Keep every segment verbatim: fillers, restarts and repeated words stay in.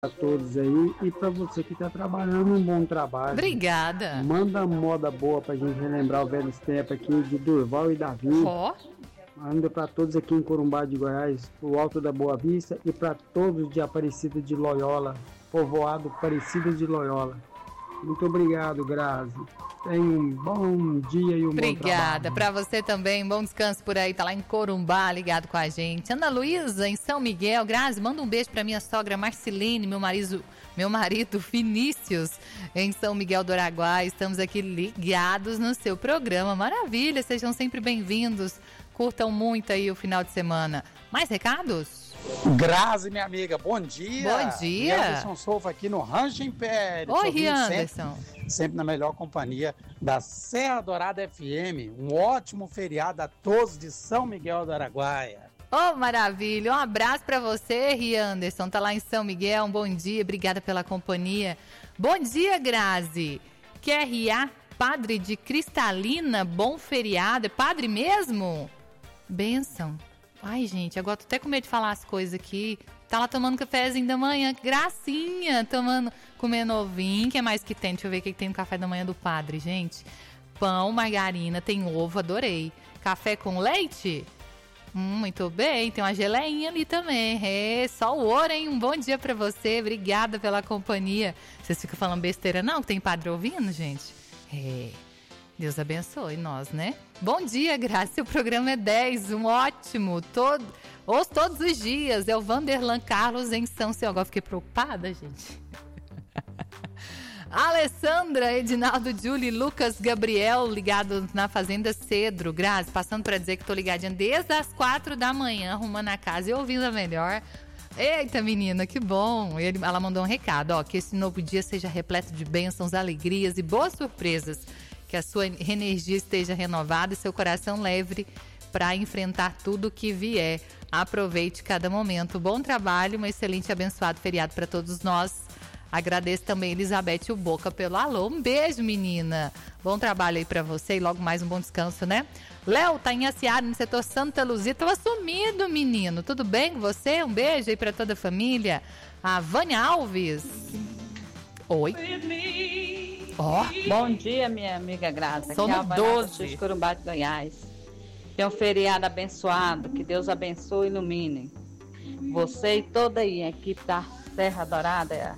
a todos aí e para você que está trabalhando, um bom trabalho. Obrigada. Manda moda boa pra gente relembrar o velho tempo aqui de Durval e Davi. Ó. Manda para todos aqui em Corumbá de Goiás, pro Alto da Boa Vista e para todos de Aparecida de Loyola, povoado Aparecida de Loyola. Muito obrigado, Grazi. Tenha um bom dia e um Obrigada. bom trabalho. Obrigada. Para você também. Bom descanso por aí. Tá lá em Corumbá, ligado com a gente. Ana Luísa, em São Miguel. Grazi, manda um beijo para minha sogra Marcelene, meu marido, meu marido Vinícius, em São Miguel do Araguaia. Estamos aqui ligados no seu programa. Maravilha. Sejam sempre bem-vindos. Curtam muito aí o final de semana. Mais recados? Grazi, minha amiga, bom dia. Bom dia. Anderson Souza aqui no Rancho Império. Oi, Anderson. Sempre, sempre na melhor companhia da Serra Dourada F M. Um ótimo feriado a todos de São Miguel do Araguaia. Oh, maravilha. Um abraço para você, Anderson. Tá lá em São Miguel. Um bom dia. Obrigada pela companhia. Bom dia, Grazi. Q R A, padre de Cristalina. Bom feriado. É padre mesmo? Bênção. Ai, gente, agora tô até com medo de falar as coisas aqui. Tá lá tomando cafezinho da manhã, gracinha, tomando, comendo ovinho, que é mais que tem? Deixa eu ver o que tem no café da manhã do padre, gente. Pão, margarina, tem ovo, adorei. Café com leite? Hum, muito bem, tem uma geleinha ali também. É, só o ouro, hein? Um bom dia pra você, obrigada pela companhia. Vocês ficam falando besteira não, que tem padre ouvindo, gente? É... Deus abençoe nós, né? Bom dia, Graça. O programa é dez, um ótimo. Todo, ouço todos os dias. É o Vanderlan Carlos em São Céu. Agora fiquei preocupada, gente. Alessandra, Edinaldo, Julie, Lucas, Gabriel, ligado na Fazenda Cedro. Graça, passando para dizer que tô ligadinha desde as quatro da manhã, arrumando a casa e ouvindo a melhor. Eita, menina, que bom. Ele, ela mandou um recado, ó, que esse novo dia seja repleto de bênçãos, alegrias e boas surpresas. Que a sua energia esteja renovada e seu coração leve para enfrentar tudo que vier. Aproveite cada momento. Bom trabalho, um excelente e abençoado feriado para todos nós. Agradeço também Elizabeth o Boca pelo alô. Um beijo, menina. Bom trabalho aí para você e logo mais um bom descanso, né? Léo, tá em Aciara, no setor Santa Luzia. Tava sumido, menino. Tudo bem com você? Um beijo aí para toda a família. A Vânia Alves. Oi. Oh. Bom dia, minha amiga Graça. Sou no doze. De Corumbá de Goiás. Tem um feriado abençoado. Que Deus abençoe e ilumine você e toda aí, a equipe da Serra Dourada.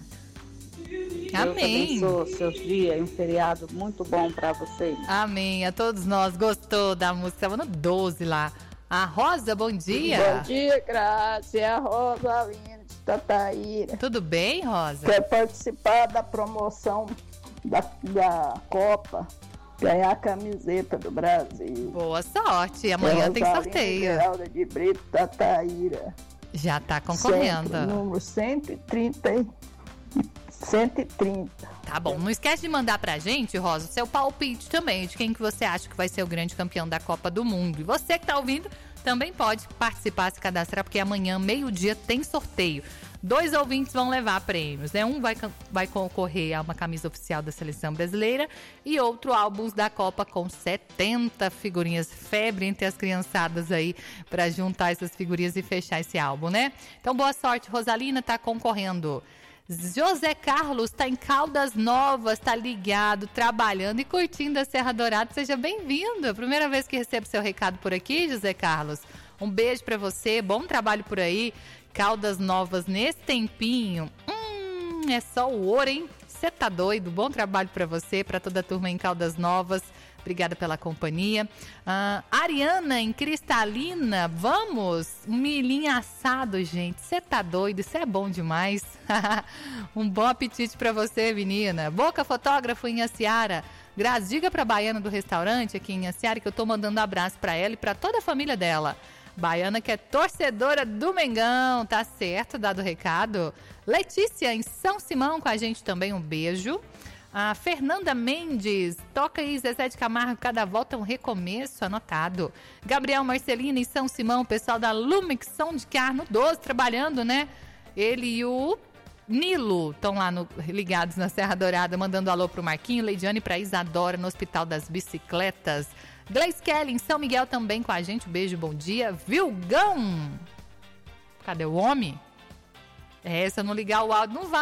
Amém. Deus abençoe seus dias e um feriado muito bom para vocês. Amém. A todos nós. Gostou da música? Estava no doze lá. A Rosa, bom dia. Bom dia, Graça. É a Rosa Lina de Tataíra. Tudo bem, Rosa? Quer participar da promoção Da, da Copa, ganhar a camiseta do Brasil. Boa sorte, amanhã tem sorteio. Geralda de Brito, Tataíra. Já tá concorrendo. Centro, número cento e trinta. cento e trinta. Tá bom, não esquece de mandar pra gente, Rosa, o seu palpite também, de quem que você acha que vai ser o grande campeão da Copa do Mundo. E você que tá ouvindo, também pode participar, se cadastrar, porque amanhã, meio-dia, tem sorteio. Dois ouvintes vão levar prêmios, né? Um vai, vai concorrer a uma camisa oficial da Seleção Brasileira e outro álbuns da Copa com setenta figurinhas. Febre entre as criançadas aí para juntar essas figurinhas e fechar esse álbum, né? Então, boa sorte. Rosalina tá concorrendo. José Carlos tá em Caldas Novas, tá ligado, trabalhando e curtindo a Serra Dourada. Seja bem-vindo. Primeira vez que recebo seu recado por aqui, José Carlos. Um beijo para você, bom trabalho por aí. Caldas Novas nesse tempinho, hum, é só o ouro, hein? Você tá doido? Bom trabalho pra você, pra toda a turma em Caldas Novas. Obrigada pela companhia. Ah, Ariana em Cristalina, vamos? Um milhinho assado, gente. Você tá doido? Isso é bom demais. Um bom apetite pra você, menina. Boca Fotógrafo em Aciara. Grazi, diga pra Baiana do restaurante aqui em Aciara que eu tô mandando um abraço pra ela e pra toda a família dela. Baiana que é torcedora do Mengão, tá certo, dado o recado. Letícia em São Simão com a gente também, um beijo. A Fernanda Mendes, toca aí Zezé de Camargo, cada volta é um recomeço, anotado. Gabriel Marcelino em São Simão, pessoal da Lumix Som de Carno doze trabalhando, né? Ele e o Nilo estão lá no, ligados na Serra Dourada, mandando alô pro Marquinho, Leidiane pra Isadora no Hospital das Bicicletas. Gleice Kelly em São Miguel também com a gente, um beijo, bom dia. Vilgão, cadê o homem? É, se eu não ligar o áudio, não vai.